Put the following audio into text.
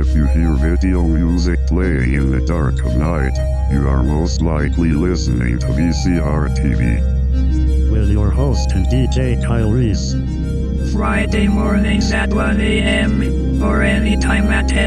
If you hear video music playing in the dark of night, you are most likely listening to VCR TV. With your host and DJ Kyle Reese. Friday mornings at 1 a.m. or anytime at 10